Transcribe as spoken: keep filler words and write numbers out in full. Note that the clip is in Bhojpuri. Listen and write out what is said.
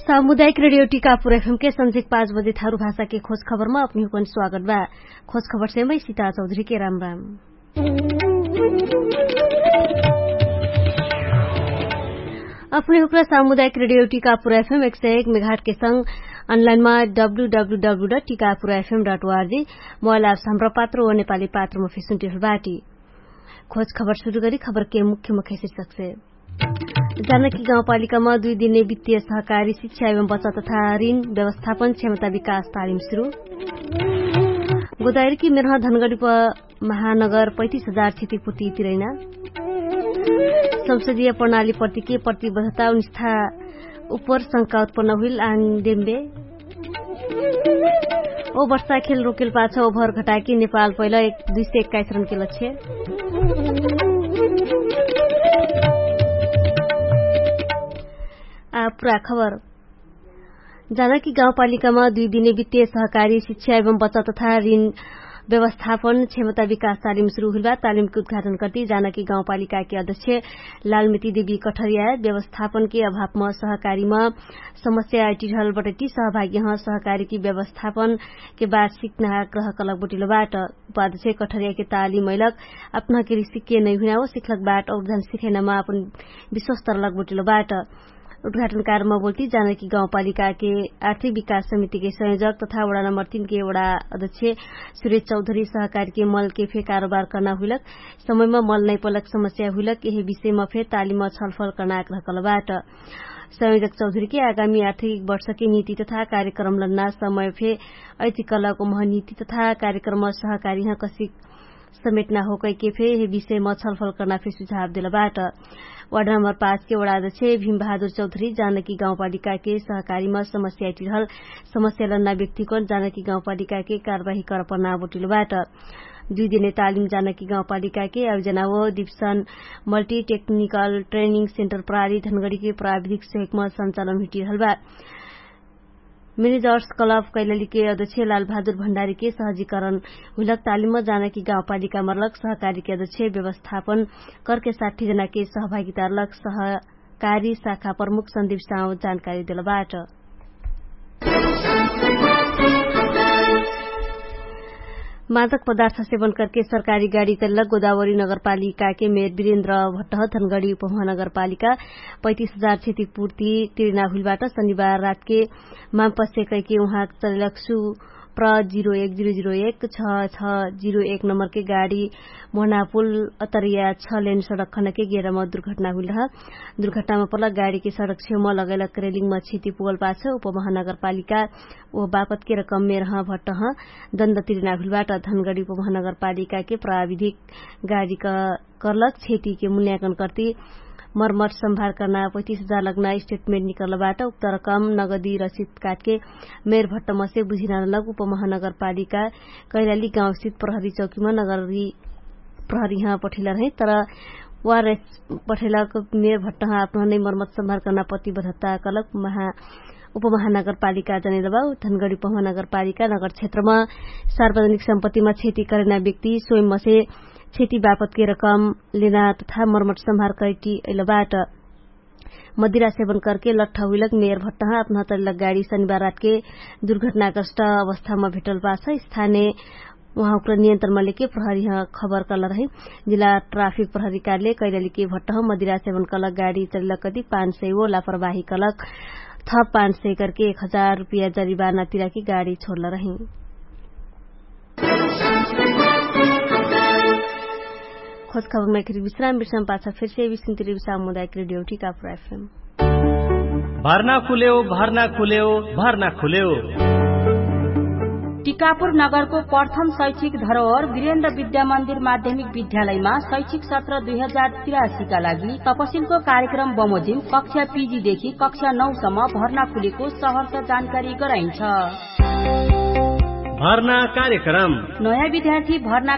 सामुदायिक रेडियो टीकापुर एफएम के संजिक पाँच बजे थारू भाषा के खोज खबर में अपनी हुकन स्वागत बा। खोज खबर से मैं सीता चौधरी के राम राम। अपने हुक्रा सामुदायिक रेडियो टीकापुर एफएम एक सौ एक मेगाहर्ट्ज के संग ऑनलाइन में डब्ल्यू डब्ल्यू डब्ल्यू डट टीकापुर एफएम डट ओआरजी मोबाइल ऐप हाम्रो पात्र व नेपाली पात्र में फेसुन बाटी। खोज खबर शुरू करी खबर के मुख्य मुख्य शीर्षक से जानकी गाउँपालिकामा दुई दिने वित्तीय सहकारी शिक्षा एवं बचत तथा ऋण व्यवस्थापन क्षमता विकास तालिम शुरू। गोदावरी मेरह धनगढ़ी महानगर पैंतीस हजार क्षतिपूर्ति तिरैना। संसदीय प्रणाली प्रति के प्रतिबद्धता निष्ठा उपर शंका उत्पन्न हुई आङडेम्बे। ओ वर्षा खेल रोकेल पाछ ओभर घटाकी नेपाल पहिला एक दुई सय एक्काइस रन के लक्ष्य। पूरा खबर जानकी गाउँपालिकामा दुई दिने वित्तीय सहकारी शिक्षा एवं बचत तथा ऋण व्यवस्थापन क्षमता विकास तालिम शुरू हुई। तालिम के उद्घाटन करती जानकी गाउँपालिका के अध्यक्ष लालमिती देवी कठरिया व्यवस्थापन के अभाव में सहकारी में समस्या आईटी ढल बटती सहभागी सहकारी की व्यवस्थापन के बाद सीखना आग्रह कलक बोटिलोबाट उपाध्यक्ष कठरिया के तालिम मैलक अपना के सिक्के नहीं हुआ सिखलक बाट और धन सिखेनमा अपन विश्वस्त लग बोटिलोबाट उद्घाटन कार्यक्रम बोलती जानकी गाउँपालिका के आर्थिक विकास समिति के संयोजक तथा वड़ा नंबर तीन के वड़ा अध्यक्ष सुरेश चौधरी सहकारी के मल के फे कारोबार करना हुलक समय में मल नहीं पलक समस्या हुलक यही विषय में फे तालिम में छलफल करना आग्रह कलबाट संयोजक चौधरी के आगामी आर्थिक वर्ष के नीति तथा कार्यक्रम लन्ना समय फे ऐतिकलक मह नीति तथा कार्यक्रम सहकारी कसी समेटना हो कई के फे विषय में छलफल करना फे सुझाव दिलबाट वार्ड नंबर पाँच के वड़ा अध्यक्ष भीम बहादुर चौधरी जानकी गाउँपालिका के सहकारी में समस्या टिहल समस्या लन्ना व्यक्तिको जानकी गाउँपालिका के कार्यवाही कर पर्ना बोटिलोबाट दुई दिने तालिम जानकी गाउँपालिका के आयोजना व division multi technical training centre प्रणाली धनगढ़ी के प्राविधिक सहयोग में संचालन हुटिरहल। मैनेजर्स क्लब कैलाली के अध्यक्ष लाल बहादुर भण्डारी के सहजीकरण हुलक तालिम में जानकी गाउँपालिका मरलक सहकारी के अध्यक्ष व्यवस्थापन कर के साठी जना के सहभागिता लक सहकारी शाखा प्रमुख संदीप साव जानकारी दिलबाट। मादक पदार्थ सेवन करके सरकारी गाड़ी तल्लक गोदावरी नगरपालिका के मेयर वीरेन्द्र भट्ट धनगढ़ी उपमहानगरपालिका पैंतीस हजार क्षतिपूर्ति तिरना हुलबाट शनिबार रात के मामपस्य कैके उहाँ चलक सु प्र जीरो एक जीरो जीरो एक छ छ जीरो एक नंबर के गाड़ी मोहना पुल अतरिया छ लेन सड़क खन के गेरा में दुर्घटना हुई रहा। दुर्घटना में पलक गाड़ी के सड़क छेउमा लगैलक रेलिंग में क्षति पुगल पाछ उपमहानगरपालिका ओ बापत के रकम में रह भट्ट दण्ड तिरना हुलबाट धनगढ़ी उपमहानगरपालिका के प्राविधिक गाड़ी का करलक क्षति के मूल्यांकन करती मरम्मत संभाल करना पैंतीस हजार लगना स्टेटमेंट निकलबाट उक्त रकम नगदी रसीद काट के मेयर भट्टम से बुझिना लग उपमहानगरपालिका कैलाली गाउँ स्थित प्रहरी चौकी में नगरी प्रहरी यहाँ पठेला रहे तर वार पठेलक मेयर भट्ट आफ्नो नै मरम्मत संभाल करना प्रतिबद्धता कलक महा उपमहानगरपालिका जनेलबा धनगढ़ी उपमहानगरपालिका नगर क्षेत्र में सार्वजनिक सम्पत्ति में क्षति करना व्यक्ति स्वयं में से क्षति बापत के रकम लेना तथा मरम्मत संभाल कैटी अइलबाट मदिरा सेवन करके लट्ठ हुलक मेयर भट्ट अपना तल्लक गाड़ी शनिबार रात के दुर्घटनाग्रस्त अवस्था में भेटल पाछ स्थानीय वहाँ नियंत्रण में लेके प्रहरी खबर कल रहे। जिला ट्राफिक प्रहरी कार्यालय कैलाली के भट्ट मदिरा सेवन कलक गाड़ी चलक कति पांच सय वो लापरवाही कलक थप पांच सय करके एक हजार रूपियाँ जरिवाना तिरा की गाड़ी छोड़ रही। खोज खबर में फिर विश्राम विश्राम पाछा फिर से विश्व सामुदायिक रेडियो टीकापुर एफएम भर्ना खुल्यो भर्ना खुल्यो भर्ना खुल्यो। टीकापुर नगरको प्रथम शैक्षिक धरोहर वीरेन्द्र विद्या मन्दिर माध्यमिक विद्यालयमा शैक्षिक सत्र दुई हजार तिरासी का लागि तपसिलको कार्यक्रम बमोजिम कक्षा पीजी देखि कक्षा नौ सम्म भर्ना खुलेको सहर्ष जानकारी गराइन्छ। भर्ना कार्यक्रम नयाँ विद्यार्थी भर्ना